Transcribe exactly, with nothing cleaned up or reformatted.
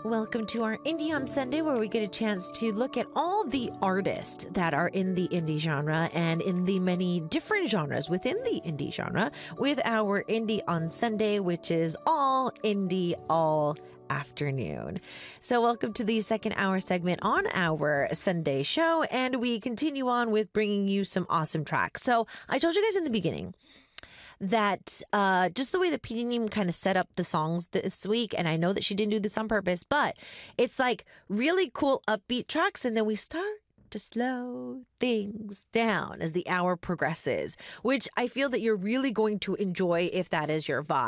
Welcome to our Indie on Sunday, where we get a chance to look at all the artists that are in the indie genre and in the many different genres within the indie genre with our Indie on Sunday, which is all indie all afternoon. So welcome to the second hour segment on our Sunday show, and we continue on with bringing you some awesome tracks. So I told you guys in the beginning that uh, just the way that P D kind of set up the songs this week, and I know that she didn't do this on purpose, but it's like really cool upbeat tracks, and then we start to slow things down as the hour progresses, which I feel that you're really going to enjoy if that is your vibe.